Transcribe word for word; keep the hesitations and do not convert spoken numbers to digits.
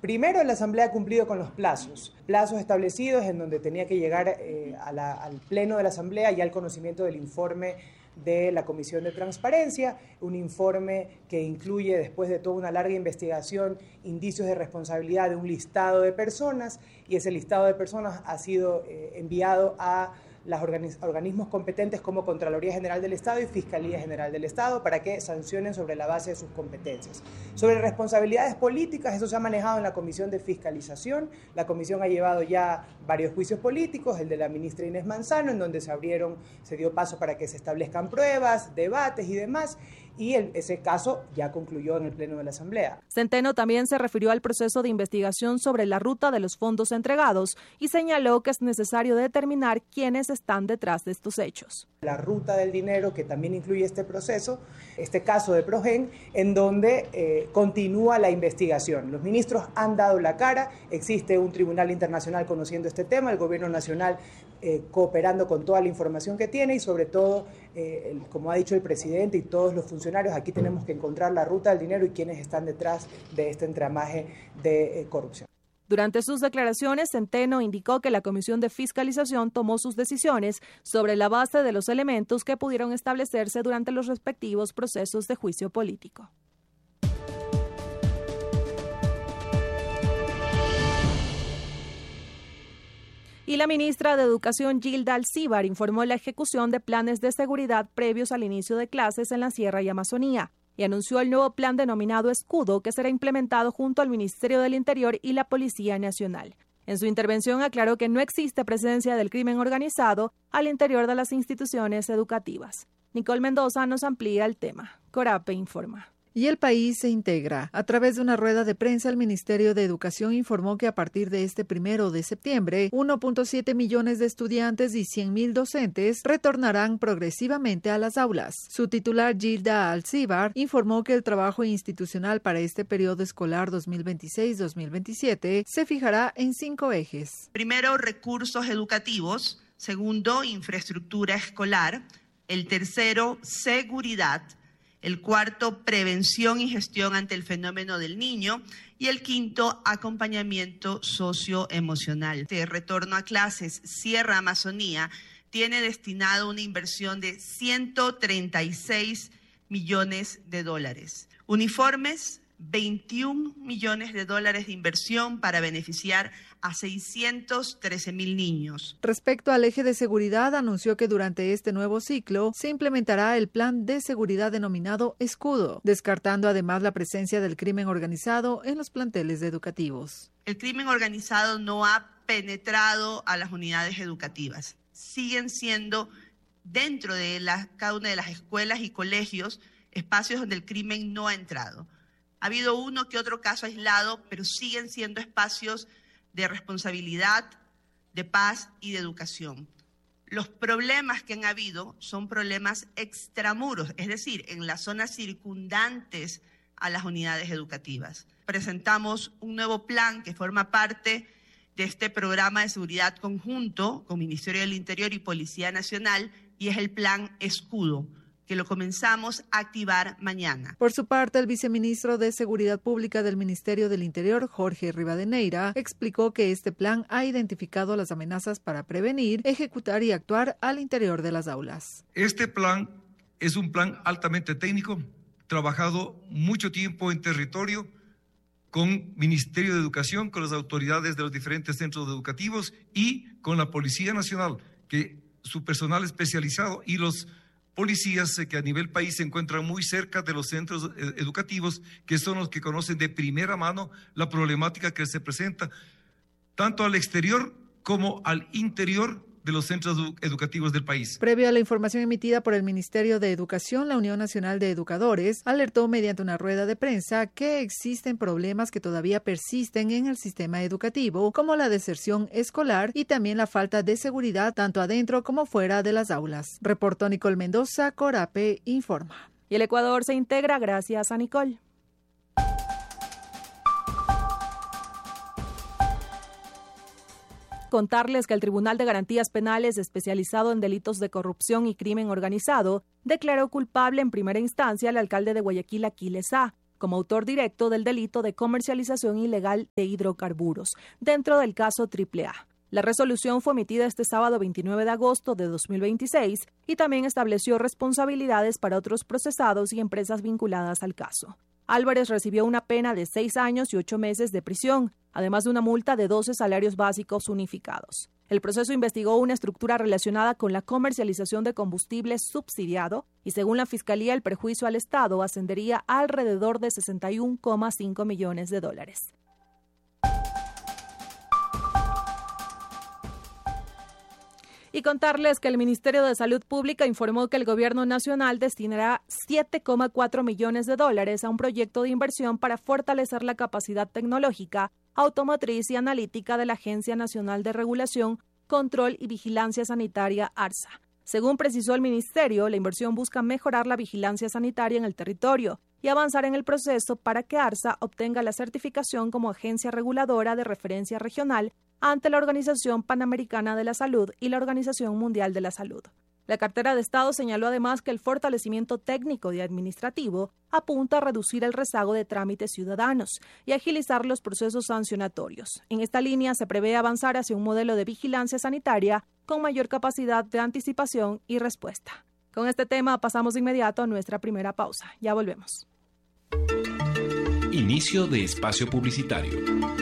Primero, la Asamblea ha cumplido con los plazos, plazos establecidos en donde tenía que llegar eh, a la, al Pleno de la Asamblea ya el conocimiento del informe de la Comisión de Transparencia, un informe que incluye, después de toda una larga investigación, indicios de responsabilidad de un listado de personas, y ese listado de personas ha sido eh, enviado a los organismos competentes como Contraloría General del Estado y Fiscalía General del Estado para que sancionen sobre la base de sus competencias. Sobre responsabilidades políticas, eso se ha manejado en la Comisión de Fiscalización. La Comisión ha llevado ya varios juicios políticos, el de la ministra Inés Manzano, en donde se abrieron, se dio paso para que se establezcan pruebas, debates y demás, y el, ese caso ya concluyó en el Pleno de la Asamblea. Centeno también se refirió al proceso de investigación sobre la ruta de los fondos entregados y señaló que es necesario determinar quiénes están detrás de estos hechos. La ruta del dinero, que también incluye este proceso, este caso de Progen, en donde eh, continúa la investigación. Los ministros han dado la cara, existe un tribunal internacional conociendo este tema, el gobierno nacional eh, cooperando con toda la información que tiene y sobre todo, eh, el, como ha dicho el presidente y todos los funcionarios, aquí tenemos que encontrar la ruta del dinero y quiénes están detrás de este entramaje de eh, corrupción. Durante sus declaraciones, Centeno indicó que la Comisión de Fiscalización tomó sus decisiones sobre la base de los elementos que pudieron establecerse durante los respectivos procesos de juicio político. Y la ministra de Educación, Gilda Alcíbar, informó la ejecución de planes de seguridad previos al inicio de clases en la Sierra y Amazonía, y anunció el nuevo plan denominado Escudo, que será implementado junto al Ministerio del Interior y la Policía Nacional. En su intervención aclaró que no existe presencia del crimen organizado al interior de las instituciones educativas. Nicole Mendoza nos amplía el tema. Corape informa. Y el país se integra. A través de una rueda de prensa, el Ministerio de Educación informó que a partir de este primero de septiembre, uno punto siete millones de estudiantes y cien mil docentes retornarán progresivamente a las aulas. Su titular, Gilda Alcíbar, informó que el trabajo institucional para este periodo escolar dos mil veintiséis dos mil veintisiete se fijará en cinco ejes. Primero, recursos educativos. Segundo, infraestructura escolar. El tercero, seguridad. El cuarto, prevención y gestión ante el fenómeno del niño. Y el quinto, acompañamiento socioemocional. Este retorno a clases Sierra Amazonía tiene destinado una inversión de ciento treinta y seis millones de dólares. Uniformes, veintiún millones de dólares de inversión para beneficiar a seiscientos trece mil niños. Respecto al eje de seguridad, anunció que durante este nuevo ciclo se implementará el plan de seguridad denominado Escudo, descartando además la presencia del crimen organizado en los planteles educativos. El crimen organizado no ha penetrado a las unidades educativas. Siguen siendo dentro de la, cada una de las escuelas y colegios espacios donde el crimen no ha entrado. Ha habido uno que otro caso aislado, pero siguen siendo espacios de responsabilidad, de paz y de educación. Los problemas que han habido son problemas extramuros, es decir, en las zonas circundantes a las unidades educativas. Presentamos un nuevo plan que forma parte de este programa de seguridad conjunto con Ministerio del Interior y Policía Nacional y es el plan Escudo, que lo comenzamos a activar mañana. Por su parte, el viceministro de Seguridad Pública del Ministerio del Interior, Jorge Rivadeneira, explicó que este plan ha identificado las amenazas para prevenir, ejecutar y actuar al interior de las aulas. Este plan es un plan altamente técnico, trabajado mucho tiempo en territorio, con Ministerio de Educación, con las autoridades de los diferentes centros educativos y con la Policía Nacional, que su personal especializado y los policías que a nivel país se encuentran muy cerca de los centros educativos, que son los que conocen de primera mano la problemática que se presenta, tanto al exterior como al interior de los centros educativos del país. Previo a la información emitida por el Ministerio de Educación, la Unión Nacional de Educadores alertó mediante una rueda de prensa que existen problemas que todavía persisten en el sistema educativo, como la deserción escolar y también la falta de seguridad tanto adentro como fuera de las aulas. Reportó Nicole Mendoza, Corape informa. Y el Ecuador se integra gracias a Nicole. Contarles que el Tribunal de Garantías Penales, especializado en delitos de corrupción y crimen organizado, declaró culpable en primera instancia al alcalde de Guayaquil, Aquiles A, como autor directo del delito de comercialización ilegal de hidrocarburos, dentro del caso triple A. La resolución fue emitida este sábado veintinueve de agosto de dos mil veintiséis y también estableció responsabilidades para otros procesados y empresas vinculadas al caso. Álvarez recibió una pena de seis años y ocho meses de prisión, además de una multa de doce salarios básicos unificados. El proceso investigó una estructura relacionada con la comercialización de combustible subsidiado y, según la Fiscalía, el perjuicio al Estado ascendería a alrededor de sesenta y uno coma cinco millones de dólares. Y contarles que el Ministerio de Salud Pública informó que el Gobierno Nacional destinará siete coma cuatro millones de dólares a un proyecto de inversión para fortalecer la capacidad tecnológica, automotriz y analítica de la Agencia Nacional de Regulación, Control y Vigilancia Sanitaria, ARSA. Según precisó el Ministerio, la inversión busca mejorar la vigilancia sanitaria en el territorio y avanzar en el proceso para que ARSA obtenga la certificación como agencia reguladora de referencia regional ante la Organización Panamericana de la Salud y la Organización Mundial de la Salud. La cartera de Estado señaló además que el fortalecimiento técnico y administrativo apunta a reducir el rezago de trámites ciudadanos y agilizar los procesos sancionatorios. En esta línea se prevé avanzar hacia un modelo de vigilancia sanitaria con mayor capacidad de anticipación y respuesta. Con este tema pasamos de inmediato a nuestra primera pausa. Ya volvemos. Inicio de espacio publicitario.